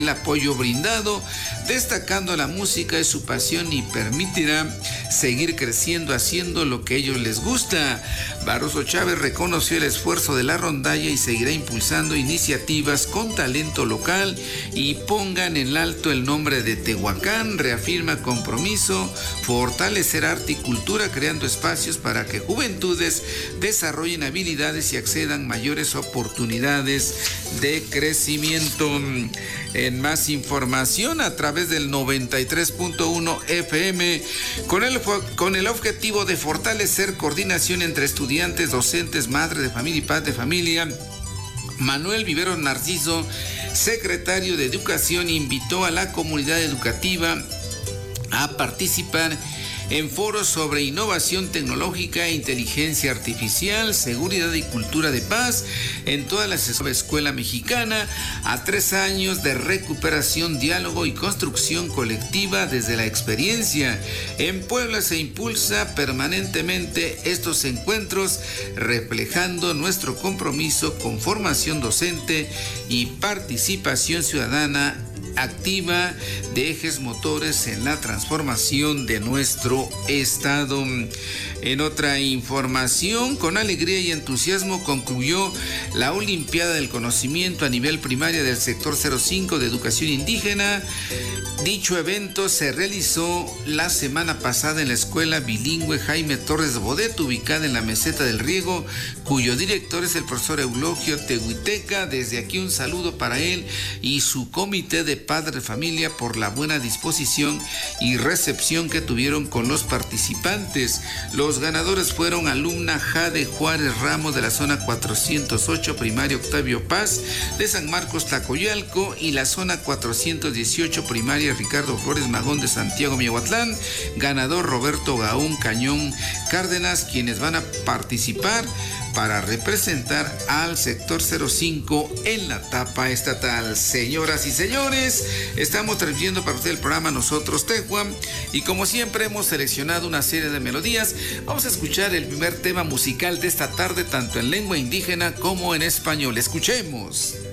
el apoyo brindado, destacando la música es su pasión y permitirá seguir creciendo haciendo lo que a ellos les gusta. Barroso Chávez reconoció el esfuerzo de la rondalla y seguirá impulsando iniciativas con talento local y pongan en alto el nombre de Tehuacán. Reafirma compromiso, fortalecer arte y cultura creando espacios para que juventudes desarrollen habilidades y accedan mayores oportunidades de crecimiento. En más información a través del 93.1 FM con el objetivo de fortalecer coordinación entre estudiantes, docentes, madres de familia y padres de familia. Manuel Viveros Narciso, secretario de Educación, invitó a la comunidad educativa a participar en foros sobre innovación tecnológica, inteligencia artificial, seguridad y cultura de paz en todas las escuelas mexicanas, a 3 años de recuperación, diálogo y construcción colectiva desde la experiencia. En Puebla se impulsa permanentemente estos encuentros, reflejando nuestro compromiso con formación docente y participación ciudadana activa de ejes motores en la transformación de nuestro estado. En otra información, con alegría y entusiasmo concluyó la Olimpiada del Conocimiento a nivel primaria del sector 05 de educación indígena. Dicho evento se realizó la semana pasada en la escuela bilingüe Jaime Torres Bodet, ubicada en la Meseta del Riego, cuyo director es el profesor Eulogio Tehuiteca. Desde aquí un saludo para él y su comité de padres de familia por la buena disposición y recepción que tuvieron con los participantes. Los ganadores fueron alumna Jade Juárez Ramos de la zona 408, primaria Octavio Paz de San Marcos Tlacoyalco, y la zona 418, primaria Ricardo Flores Magón de Santiago Miahuatlán. Ganador Roberto Gaún Cañón Cárdenas, quienes van a participar para representar al sector 05 en la etapa estatal. Señoras y señores, estamos transmitiendo para usted el programa Nosotros Tehuan, y como siempre hemos seleccionado una serie de melodías. Vamos a escuchar el primer tema musical de esta tarde, tanto en lengua indígena como en español. Escuchemos.